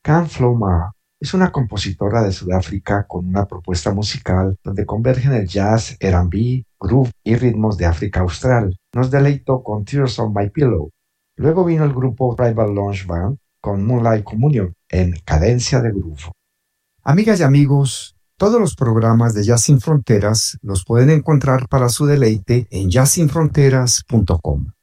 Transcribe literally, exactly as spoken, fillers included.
Can Flomar es una compositora de Sudáfrica con una propuesta musical donde convergen el jazz, R and B, groove y ritmos de África Austral. Nos deleitó con Tears on My Pillow. Luego vino el grupo Tribal Lounge Band con Moonlight Communion en cadencia de groove. Amigas y amigos, todos los programas de Jazz Sin Fronteras los pueden encontrar para su deleite en jazz sin fronteras punto com.